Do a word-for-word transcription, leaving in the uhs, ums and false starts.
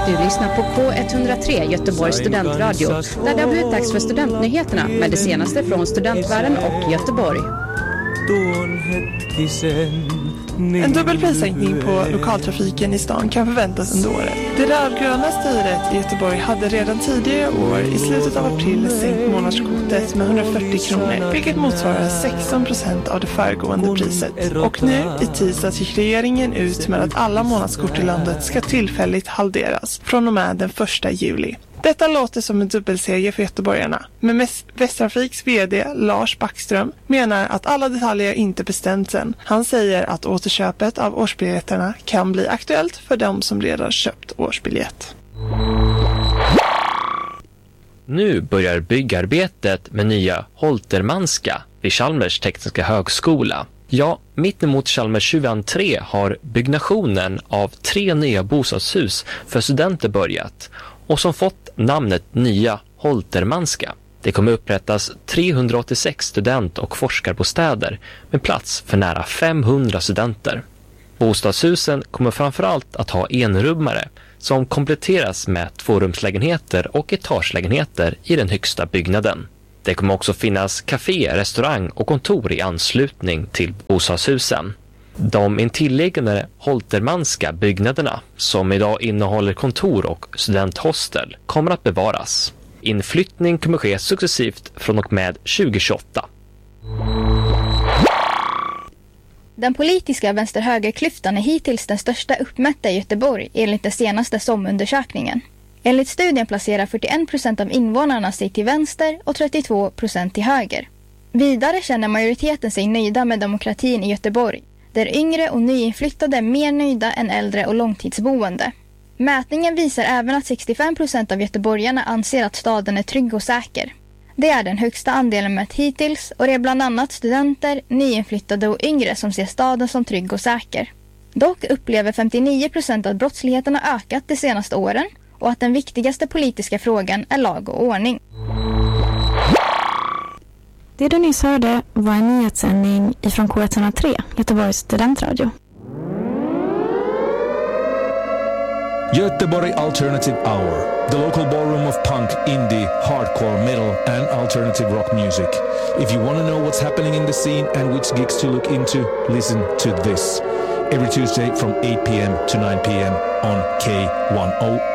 Du lyssnar på K ett noll tre Göteborgs studentradio, där det har blivit dags för studentnyheterna med det senaste från studentvärlden och Göteborg. En dubbelprissänkning på lokaltrafiken i stan kan förväntas under året. Det rödgröna styret i Göteborg hade redan tidigare år i slutet av april sänkt månadskortet med hundrafyrtio kronor, vilket motsvarar sexton procent av det föregående priset. Och nu i tisdags gick regeringen ut med att alla månadskort i landet ska tillfälligt halveras från och med den första juli. Detta låter som en dubbelseger för göteborgarna, men Västtrafiks vd Lars Backström menar att alla detaljer inte bestämts än. Han säger att återköpet av årsbiljetterna kan bli aktuellt för de som redan köpt årsbiljett. Nu börjar byggarbetet med nya Holtermanska vid Chalmers tekniska högskola. Ja, mitt emot Chalmers tjugotre har byggnationen av tre nya bostadshus för studenter börjat och som fått namnet Nya Holtermanska. Det kommer upprättas trehundraåttiosex student- och forskarbostäder med plats för nära femhundra studenter. Bostadshusen kommer framförallt att ha enrummare som kompletteras med tvårumslägenheter och etagelägenheter i den högsta byggnaden. Det kommer också finnas café, restaurang och kontor i anslutning till bostadshusen. De intilliggande Holtermanska byggnaderna, som idag innehåller kontor och studenthostel, kommer att bevaras. Inflyttning kommer ske successivt från och med tjugohundratjugoåtta. Den politiska vänster-höger-klyftan är hittills den största uppmätta i Göteborg enligt den senaste SOM-undersökningen. Enligt studien placerar fyrtioen procent av invånarna sig till vänster och trettiotvå procent till höger. Vidare känner majoriteten sig nöjda med demokratin i Göteborg, där yngre och nyinflyttade är mer nöjda än äldre och långtidsboende. Mätningen visar även att sextiofem procent av göteborgarna anser att staden är trygg och säker. Det är den högsta andelen mätt hittills och det är bland annat studenter, nyinflyttade och yngre som ser staden som trygg och säker. Dock upplever femtionio procent att brottsligheten har ökat de senaste åren och att den viktigaste politiska frågan är lag och ordning. Det du nyss hörde var en nyhetssändning ifrån K ett noll tre, Göteborgs studentradio. Göteborg Alternative Hour, the local ballroom of punk, indie, hardcore, metal and alternative rock music. If you want to know what's happening in the scene and which gigs to look into, listen to this. Every Tuesday from eight p.m. to nine p.m. on K one oh